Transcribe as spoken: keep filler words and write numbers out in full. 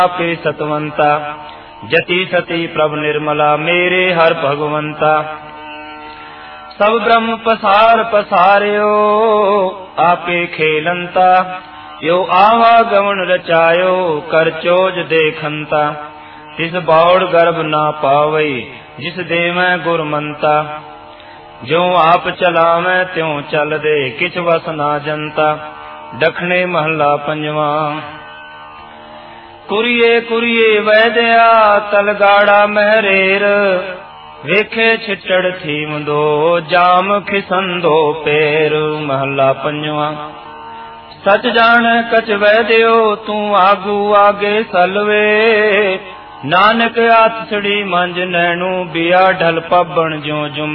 आपे सतवंता। जति सती प्रभ निर्मला मेरे हर भगवंता। सब ब्रह्म पसार पसार्यो आपे खेलंता। यो आवागमन रचायो कर चोज देखंता। तिस बाउड़ गर्भ ना पावई जिस देवै गुरमंता। जो आप चलावै त्यों चल दे किछ वस ना जनता। दखने महला पंजवा। कुरिए कुरिए वैद्या तलगाड़ा महरेर। वेखे छिटड़ थीम दो जाम खिसंदो पैर। महला पंजवा। सच जान कछ वैद्यो तू आगू आगे सलवे। नानक आतसड़ी मंज नैनू बिया ढल पबन ज्यों जुम।